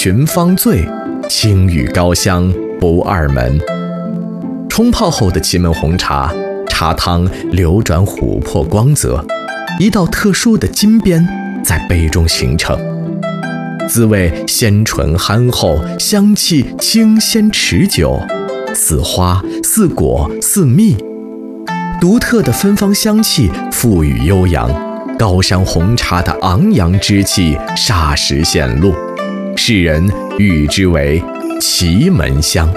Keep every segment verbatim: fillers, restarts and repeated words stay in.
群芳醉，清雨高香不二门。冲泡后的祁门红茶，茶汤流转琥珀光泽，一道特殊的金边在杯中形成，滋味鲜醇憨厚，香气清鲜持久，似花似果似蜜。独特的芬芳香气馥郁悠扬，高山红茶的昂扬之气霎时显露，世人誉之为祁门香。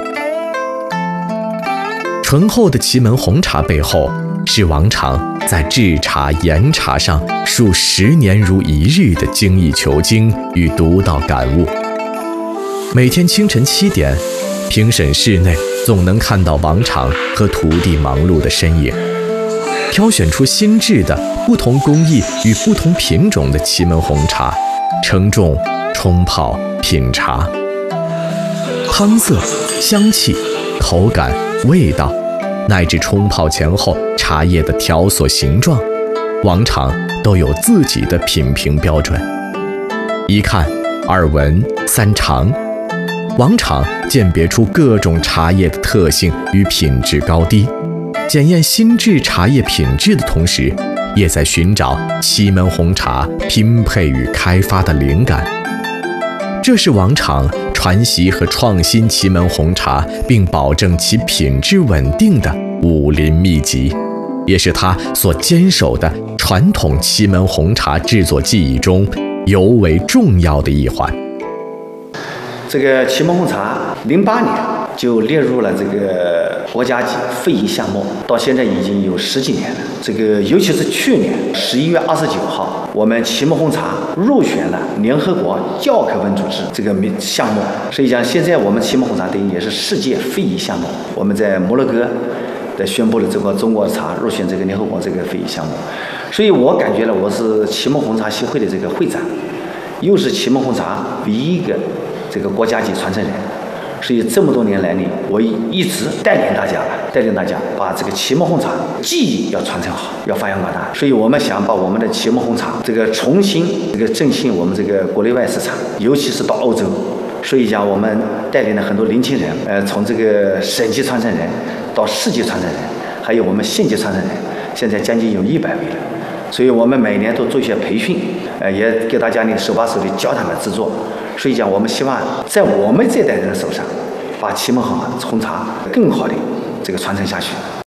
醇厚的祁门红茶背后，是王常在制茶研茶上数十年如一日的精益求精与独到感悟。每天清晨七点，评审室内总能看到王常和徒弟忙碌的身影，挑选出新制的不同工艺与不同品种的祁门红茶，称重、冲泡、品茶。汤色、香气、口感、味道，乃至冲泡前后茶叶的条索形状，王常都有自己的品评标准。一看二闻三尝，王常鉴别出各种茶叶的特性与品质高低，检验新制茶叶品质的同时，也在寻找祁门红茶拼配与开发的灵感。这是王常传习和创新祁门红茶并保证其品质稳定的武林秘籍，也是他所坚守的传统祁门红茶制作技艺中尤为重要的一环。 这个祁门红茶零八年就列入了这个国家级非遗项目，到现在已经有十几年了。这个尤其是去年十一月二十九号，我们祁门红茶入选了联合国教科文组织这个项目。所以讲，现在我们祁门红茶等于也是世界非遗项目。我们在摩洛哥的宣布了这个中国茶入选这个联合国这个非遗项目。所以我感觉了，我是祁门红茶协会的这个会长，又是祁门红茶唯一一个这个国家级传承人。所以这么多年来呢，我一直带领大家，带领大家把这个祁门红茶技艺要传承好，要发扬光大。所以我们想把我们的祁门红茶这个重新这个振兴我们这个国内外市场，尤其是到欧洲。所以讲，我们带领了很多年轻人，呃，从这个省级传承人到市级传承人，还有我们县级传承人，现在将近有一百位了。所以我们每年都做一些培训，呃，也给大家呢手把手的教他们制作。所以讲，我们希望在我们这代人的手上，把祁门红茶更好的这个传承下去。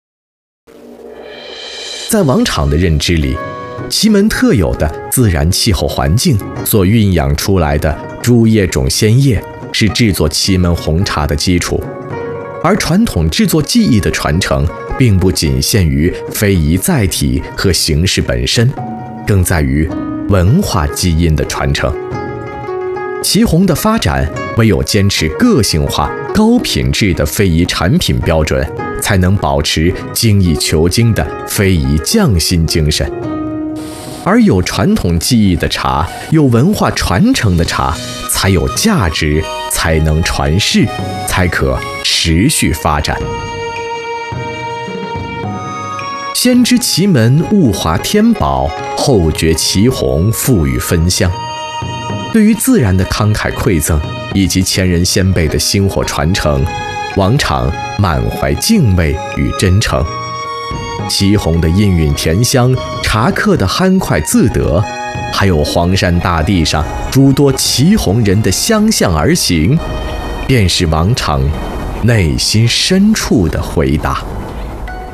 在王常的认知里，祁门特有的自然气候环境所孕养出来的株叶种鲜叶，是制作祁门红茶的基础。而传统制作技艺的传承，并不仅限于非遗载体和形式本身，更在于文化基因的传承。祁红的发展，唯有坚持个性化、高品质的非遗产品标准，才能保持精益求精的非遗匠心精神。而有传统技艺的茶，有文化传承的茶，才有价值，才能传世，才可持续发展。先知祁门物华天宝，后觉祁红馥郁芬香。对于自然的慷慨馈赠，以及前人先辈的薪火传承，王常满怀敬畏与真诚。祁红的氤氲甜香，茶客的欢快自得，还有黄山大地上诸多祁红人的相向而行，便是王常内心深处的回答。